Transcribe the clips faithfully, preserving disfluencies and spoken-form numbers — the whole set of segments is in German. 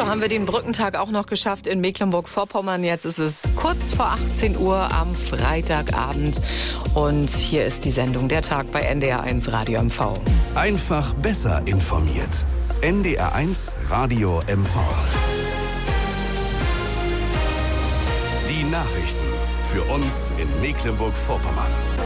So haben wir den Brückentag auch noch geschafft in Mecklenburg-Vorpommern. Jetzt ist es kurz vor achtzehn Uhr am Freitagabend. Und hier ist die Sendung Der Tag bei N D R eins Radio M V. Einfach besser informiert. N D R eins Radio M V. Die Nachrichten für uns in Mecklenburg-Vorpommern.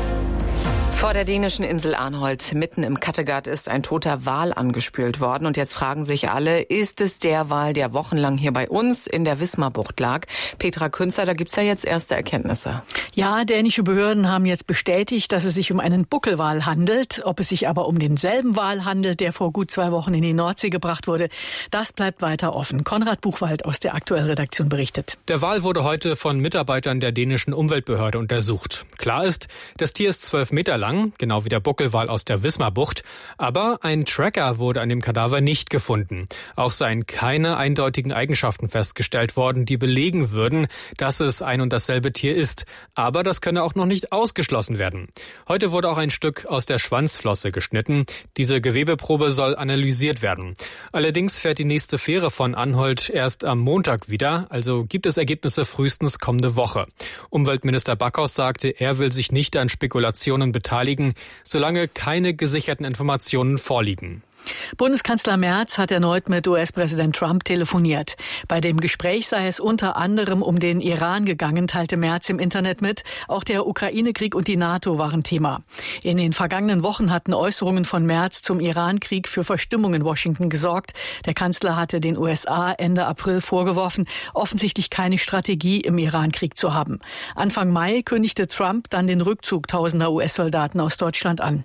Vor der dänischen Insel Arnholt, mitten im Kattegat, ist ein toter Wal angespült worden. Und jetzt fragen sich alle, ist es der Wal, der wochenlang hier bei uns in der Wismarbucht lag? Petra Künzer, da gibt's ja jetzt erste Erkenntnisse. Ja, dänische Behörden haben jetzt bestätigt, dass es sich um einen Buckelwal handelt. Ob es sich aber um denselben Wal handelt, der vor gut zwei Wochen in die Nordsee gebracht wurde, das bleibt weiter offen. Konrad Buchwald aus der Aktuellredaktion berichtet. Der Wal wurde heute von Mitarbeitern der dänischen Umweltbehörde untersucht. Klar ist, das Tier ist zwölf Meter lang, genau wie der Buckelwal aus der Wismarbucht. Aber ein Tracker wurde an dem Kadaver nicht gefunden. Auch seien keine eindeutigen Eigenschaften festgestellt worden, die belegen würden, dass es ein und dasselbe Tier ist. Aber das könne auch noch nicht ausgeschlossen werden. Heute wurde auch ein Stück aus der Schwanzflosse geschnitten. Diese Gewebeprobe soll analysiert werden. Allerdings fährt die nächste Fähre von Anholt erst am Montag wieder. Also gibt es Ergebnisse frühestens kommende Woche. Umweltminister Backhaus sagte, er will sich nicht an Spekulationen beteiligen, solange keine gesicherten Informationen vorliegen. Bundeskanzler Merz hat erneut mit U S-Präsident Trump telefoniert. Bei dem Gespräch sei es unter anderem um den Iran gegangen, teilte Merz im Internet mit. Auch der Ukraine-Krieg und die NATO waren Thema. In den vergangenen Wochen hatten Äußerungen von Merz zum Iran-Krieg für Verstimmung in Washington gesorgt. Der Kanzler hatte den U S A Ende April vorgeworfen, offensichtlich keine Strategie im Iran-Krieg zu haben. Anfang Mai kündigte Trump dann den Rückzug tausender U S-Soldaten aus Deutschland an.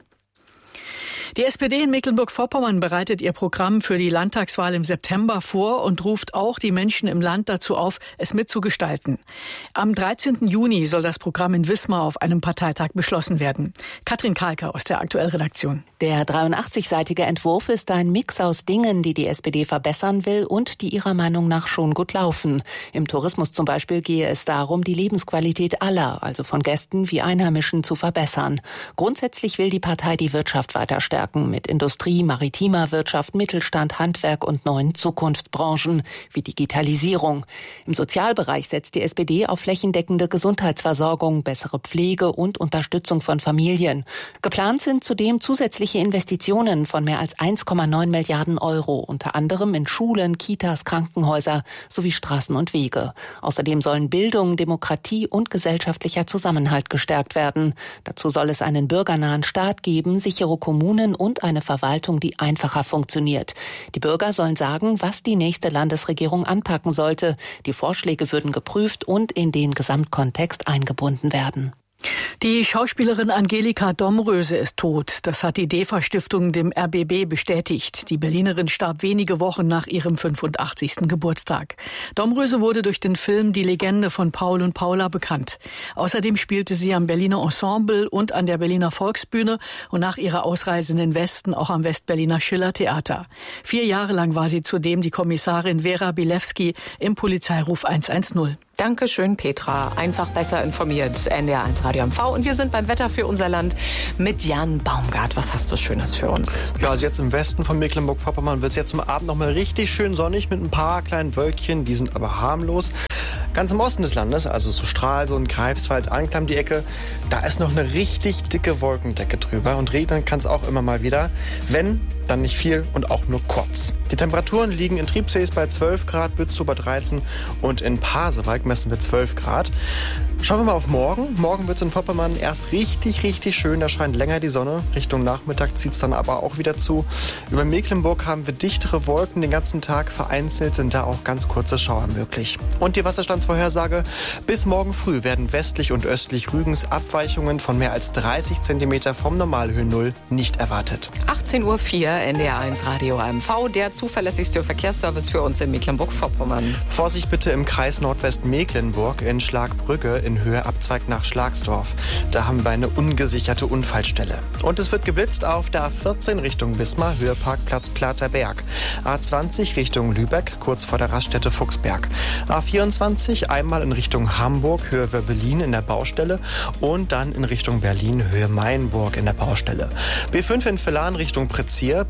Die S P D in Mecklenburg-Vorpommern bereitet ihr Programm für die Landtagswahl im September vor und ruft auch die Menschen im Land dazu auf, es mitzugestalten. Am dreizehnten Juni soll das Programm in Wismar auf einem Parteitag beschlossen werden. Katrin Kalker aus der Aktuellredaktion. Der dreiundachtzigseitige Entwurf ist ein Mix aus Dingen, die die S P D verbessern will und die ihrer Meinung nach schon gut laufen. Im Tourismus zum Beispiel gehe es darum, die Lebensqualität aller, also von Gästen wie Einheimischen, zu verbessern. Grundsätzlich will die Partei die Wirtschaft weiter stärken. Mit Industrie, maritimer Wirtschaft, Mittelstand, Handwerk und neuen Zukunftsbranchen wie Digitalisierung. Im Sozialbereich setzt die S P D auf flächendeckende Gesundheitsversorgung, bessere Pflege und Unterstützung von Familien. Geplant sind zudem zusätzliche Investitionen von mehr als eins Komma neun Milliarden Euro, unter anderem in Schulen, Kitas, Krankenhäuser sowie Straßen und Wege. Außerdem sollen Bildung, Demokratie und gesellschaftlicher Zusammenhalt gestärkt werden. Dazu soll es einen bürgernahen Staat geben, sichere Kommunen und eine Verwaltung, die einfacher funktioniert. Die Bürger sollen sagen, was die nächste Landesregierung anpacken sollte. Die Vorschläge würden geprüft und in den Gesamtkontext eingebunden werden. Die Schauspielerin Angelika Domröse ist tot. Das hat die DEFA-Stiftung dem R B B bestätigt. Die Berlinerin starb wenige Wochen nach ihrem fünfundachtzigsten Geburtstag. Domröse wurde durch den Film Die Legende von Paul und Paula bekannt. Außerdem spielte sie am Berliner Ensemble und an der Berliner Volksbühne und nach ihrer Ausreise in den Westen auch am Westberliner Schiller-Theater. Vier Jahre lang war sie zudem die Kommissarin Vera Bilewski im Polizeiruf hundertzehn. Dankeschön, Petra. Einfach besser informiert. N D R eins Radio M V. Und wir sind beim Wetter für unser Land mit Jan Baumgart. Was hast du Schönes für uns? Ja, also jetzt im Westen von Mecklenburg-Vorpommern wird es jetzt zum Abend noch mal richtig schön sonnig mit ein paar kleinen Wölkchen. Die sind aber harmlos. Ganz im Osten des Landes, also so Stralsund, Greifswald, Anklam die Ecke, da ist noch eine richtig dicke Wolkendecke drüber. Und regnen kann es auch immer mal wieder. Wenn, dann nicht viel und auch nur kurz. Die Temperaturen liegen in Triebsees bei zwölf Grad, Bützow bei dreizehn und in Pasewalk messen wir zwölf Grad. Schauen wir mal auf morgen. Morgen wird es in Vorpommern erst richtig, richtig schön. Da scheint länger die Sonne. Richtung Nachmittag zieht es dann aber auch wieder zu. Über Mecklenburg haben wir dichtere Wolken den ganzen Tag. Vereinzelt sind da auch ganz kurze Schauer möglich. Und die Wasserstandsvorhersage. Bis morgen früh werden westlich und östlich Rügens Abweichungen von mehr als dreißig Zentimeter vom Normalhöhen-Null nicht erwartet. achtzehn Uhr vier, N D R eins Radio M V, der zuverlässigste Verkehrsservice für uns in Mecklenburg-Vorpommern. Vorsicht bitte im Kreis Nordwestmecklenburg in Schlagbrügge in Höhe Abzweig nach Schlagsdorf. Da haben wir eine ungesicherte Unfallstelle. Und es wird geblitzt auf der A vierzehn Richtung Wismar, Höhe Parkplatz Platerberg. A zwanzig Richtung Lübeck, kurz vor der Raststätte Fuchsberg. A vierundzwanzig einmal in Richtung Hamburg, Höhe Wöbbelin in der Baustelle und dann in Richtung Berlin, Höhe Mainburg in der Baustelle. B fünf in Villan Richtung Prezier,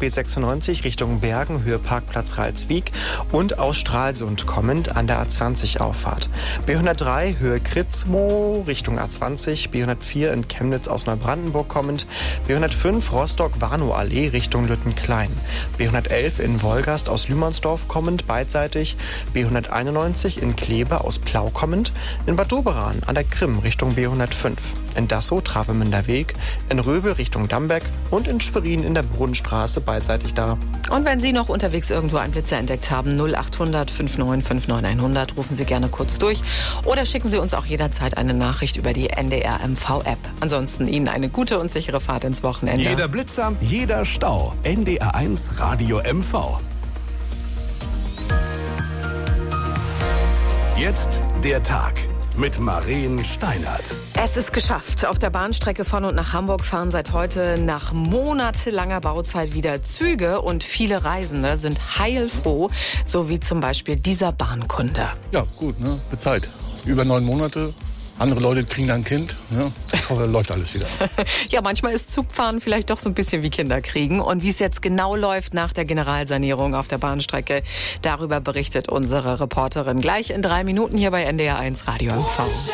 B sechsundneunzig Richtung Bergen, Höhe Parkplatz Ralswiek und aus Stralsund kommend an der A zwanzig Auffahrt. B hundertdrei Höhe Kritzmo Richtung A zwanzig, B hundertvier in Chemnitz aus Neubrandenburg kommend, B hundertfünf Rostock-Warnow-Allee Richtung Lüttenklein, B hundertelf in Wolgast aus Lümersdorf kommend beidseitig, B hunderteinundneunzig in Kleve aus Plau kommend, in Bad Doberan an der Krim Richtung B hundertfünf, in Dassow Travemünder Weg, in Röbel Richtung Damberg und in Schwerin in der Brunnenstraße beidseitig da. Und wenn Sie noch unterwegs irgendwo einen Blitzer entdeckt haben, null achthundert fünfundneunzig fünfundneunzig hundert, rufen Sie gerne kurz durch oder schicken Sie uns auch jederzeit eine Nachricht über die N D R M V-App. Ansonsten Ihnen eine gute und sichere Fahrt ins Wochenende. Jeder Blitzer, jeder Stau. N D R eins Radio M V. Jetzt der Tag mit Maren Steinert. Es ist geschafft. Auf der Bahnstrecke von und nach Hamburg fahren seit heute nach monatelanger Bauzeit wieder Züge und viele Reisende sind heilfroh, so wie zum Beispiel dieser Bahnkunde. Ja, gut, ne? Bezahlt. Über neun Monate. Andere Leute kriegen dann ein Kind. Ne? Ich hoffe, läuft alles wieder. Ja, manchmal ist Zugfahren vielleicht doch so ein bisschen wie Kinder kriegen. Und wie es jetzt genau läuft nach der Generalsanierung auf der Bahnstrecke, darüber berichtet unsere Reporterin gleich in drei Minuten hier bei N D R eins Radio M V.